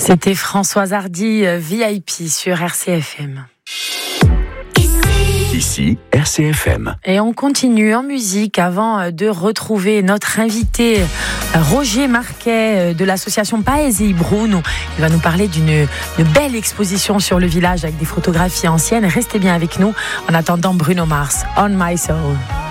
C'était Françoise Hardy, VIP sur RCFM. Ici, RCFM. Et on continue en musique avant de retrouver notre invité Roger Marquet de l'association Paesi Bruno. Il va nous parler d'une belle exposition sur le village avec des photographies anciennes. Restez bien avec nous en attendant Bruno Mars, On My Soul.